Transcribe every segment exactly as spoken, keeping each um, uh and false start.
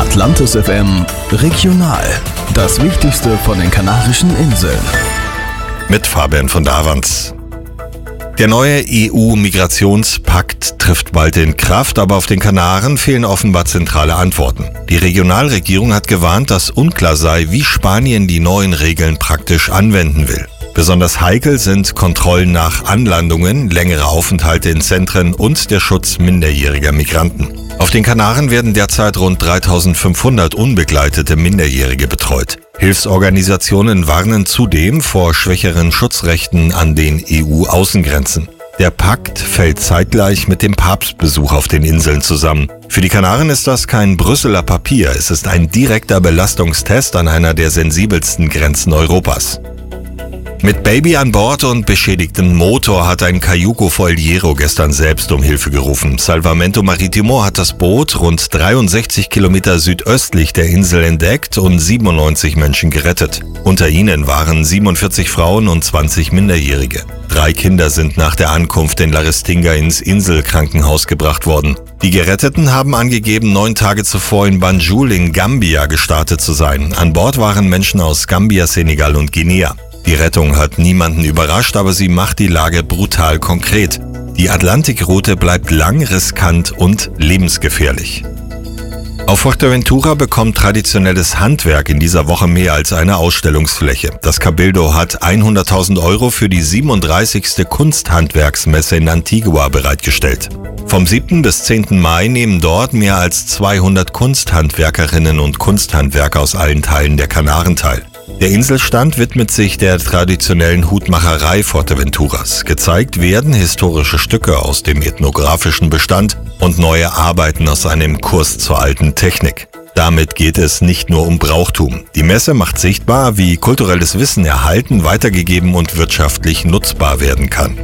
Atlantis F M Regional. Das Wichtigste von den Kanarischen Inseln. Mit Fabian von Davans. Der neue E U-Migrationspakt trifft bald in Kraft, aber auf den Kanaren fehlen offenbar zentrale Antworten. Die Regionalregierung hat gewarnt, dass unklar sei, wie Spanien die neuen Regeln praktisch anwenden will. Besonders heikel sind Kontrollen nach Anlandungen, längere Aufenthalte in Zentren und der Schutz minderjähriger Migranten. Auf den Kanaren werden derzeit rund dreitausendfünfhundert unbegleitete Minderjährige betreut. Hilfsorganisationen warnen zudem vor schwächeren Schutzrechten an den E U-Außengrenzen. Der Pakt fällt zeitgleich mit dem Papstbesuch auf den Inseln zusammen. Für die Kanaren ist das kein Brüsseler Papier, es ist ein direkter Belastungstest an einer der sensibelsten Grenzen Europas. Mit Baby an Bord und beschädigtem Motor hat ein Cayuco Fogliero gestern selbst um Hilfe gerufen. Salvamento Maritimo hat das Boot rund dreiundsechzig Kilometer südöstlich der Insel entdeckt und siebenundneunzig Menschen gerettet. Unter ihnen waren siebenundvierzig Frauen und zwanzig Minderjährige. Drei Kinder sind nach der Ankunft in Larestinga ins Inselkrankenhaus gebracht worden. Die Geretteten haben angegeben, neun Tage zuvor in Banjul in Gambia gestartet zu sein. An Bord waren Menschen aus Gambia, Senegal und Guinea. Die Rettung hat niemanden überrascht, aber sie macht die Lage brutal konkret. Die Atlantikroute bleibt lang, riskant und lebensgefährlich. Auf Fuerteventura bekommt traditionelles Handwerk in dieser Woche mehr als eine Ausstellungsfläche. Das Cabildo hat hunderttausend Euro für die siebenunddreißigste Kunsthandwerksmesse in Antigua bereitgestellt. Vom siebten bis zehnten Mai nehmen dort mehr als zweihundert Kunsthandwerkerinnen und Kunsthandwerker aus allen Teilen der Kanaren teil. Der Inselstand widmet sich der traditionellen Hutmacherei Fuerteventuras. Gezeigt werden historische Stücke aus dem ethnografischen Bestand und neue Arbeiten aus einem Kurs zur alten Technik. Damit geht es nicht nur um Brauchtum. Die Messe macht sichtbar, wie kulturelles Wissen erhalten, weitergegeben und wirtschaftlich nutzbar werden kann.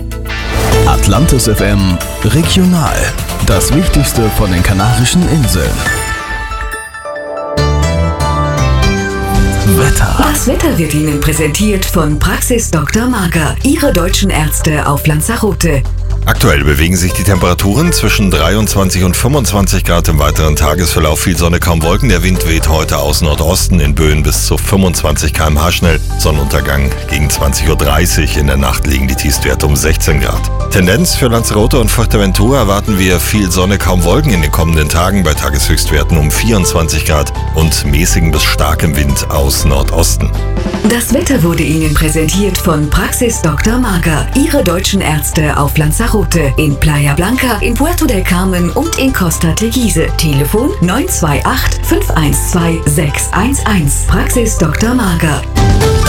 Atlantis F M Regional. Das Wichtigste von den Kanarischen Inseln. Wetter. Das Wetter wird Ihnen präsentiert von Praxis Doktor Marga, Ihre deutschen Ärzte auf Lanzarote. Aktuell bewegen sich die Temperaturen zwischen dreiundzwanzig und fünfundzwanzig Grad im weiteren Tagesverlauf. Viel Sonne, kaum Wolken. Der Wind weht heute aus Nordosten in Böen bis zu fünfundzwanzig Kilometer pro Stunde schnell. Sonnenuntergang gegen zwanzig Uhr dreißig. In der Nacht liegen die Tiefstwerte um sechzehn Grad. Tendenz für Lanzarote und Fuerteventura erwarten wir viel Sonne, kaum Wolken in den kommenden Tagen bei Tageshöchstwerten um vierundzwanzig Grad und mäßigen bis starkem Wind aus Nordosten. Das Wetter wurde Ihnen präsentiert von Praxis Doktor Marga, Ihre deutschen Ärzte auf Lanzarote, in Playa Blanca, in Puerto del Carmen und in Costa Teguise. Telefon neun zwei acht, fünf eins zwei, sechs eins eins. Praxis Doktor Marga.